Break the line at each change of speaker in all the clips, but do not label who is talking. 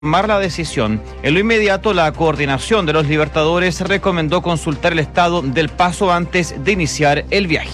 tomar la decisión. En lo inmediato, la coordinación de los Libertadores recomendó consultar el estado del paso antes de iniciar el viaje.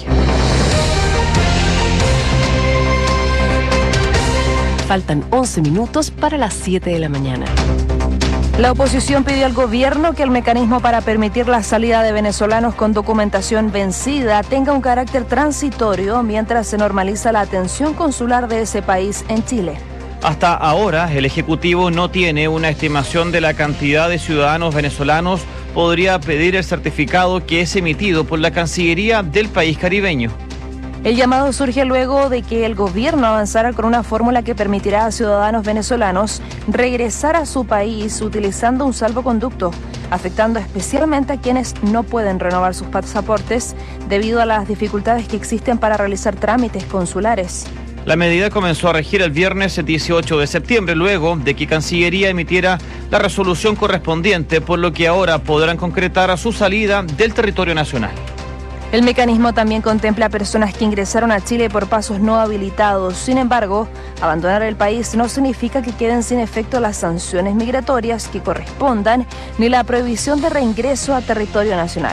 Faltan 11 minutos para las 7 de la mañana.
La oposición pidió al gobierno que el mecanismo para permitir la salida de venezolanos con documentación vencida tenga un carácter transitorio mientras se normaliza la atención consular de ese país en Chile.
Hasta ahora, el Ejecutivo no tiene una estimación de la cantidad de ciudadanos venezolanos podría pedir el certificado que es emitido por la Cancillería del país caribeño.
El llamado surge luego de que el gobierno avanzara con una fórmula que permitirá a ciudadanos venezolanos regresar a su país utilizando un salvoconducto, afectando especialmente a quienes no pueden renovar sus pasaportes debido a las dificultades que existen para realizar trámites consulares.
La medida comenzó a regir el viernes 18 de septiembre, luego de que Cancillería emitiera la resolución correspondiente, por lo que ahora podrán concretar su salida del territorio nacional.
El mecanismo también contempla a personas que ingresaron a Chile por pasos no habilitados. Sin embargo, abandonar el país no significa que queden sin efecto las sanciones migratorias que correspondan, ni la prohibición de reingreso a territorio nacional.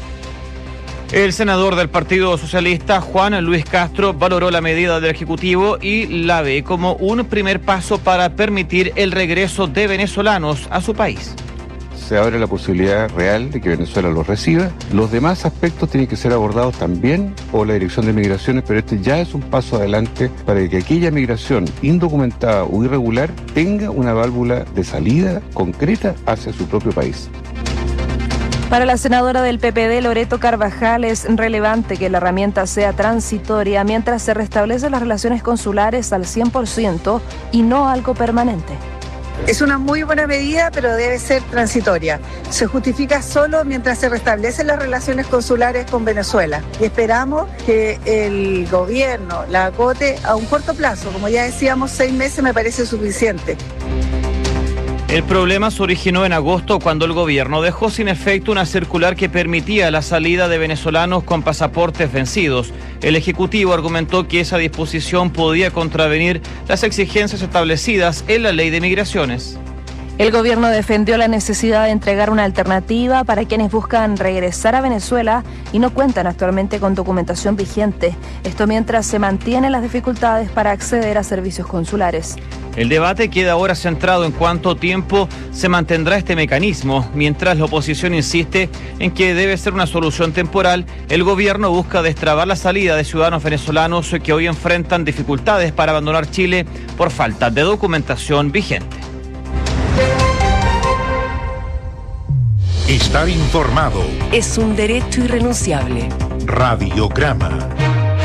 El senador del Partido Socialista, Juan Luis Castro, valoró la medida del Ejecutivo y la ve como un primer paso para permitir el regreso de venezolanos a su país.
Se abre la posibilidad real de que Venezuela los reciba. Los demás aspectos tienen que ser abordados también por la Dirección de Migraciones, pero este ya es un paso adelante para que aquella migración indocumentada o irregular tenga una válvula de salida concreta hacia su propio país.
Para la senadora del PPD, Loreto Carvajal, es relevante que la herramienta sea transitoria mientras se restablecen las relaciones consulares al 100% y no algo permanente.
Es una muy buena medida, pero debe ser transitoria. Se justifica solo mientras se restablecen las relaciones consulares con Venezuela. Y esperamos que el gobierno la acote a un corto plazo. Como ya decíamos, 6 meses me parece suficiente.
El problema se originó en agosto cuando el gobierno dejó sin efecto una circular que permitía la salida de venezolanos con pasaportes vencidos. El Ejecutivo argumentó que esa disposición podía contravenir las exigencias establecidas en la Ley de Migraciones.
El gobierno defendió la necesidad de entregar una alternativa para quienes buscan regresar a Venezuela y no cuentan actualmente con documentación vigente. Esto mientras se mantienen las dificultades para acceder a servicios consulares.
El debate queda ahora centrado en cuánto tiempo se mantendrá este mecanismo. Mientras la oposición insiste en que debe ser una solución temporal, el gobierno busca destrabar la salida de ciudadanos venezolanos que hoy enfrentan dificultades para abandonar Chile por falta de documentación vigente.
Estar informado
Es un derecho irrenunciable.
Radiograma.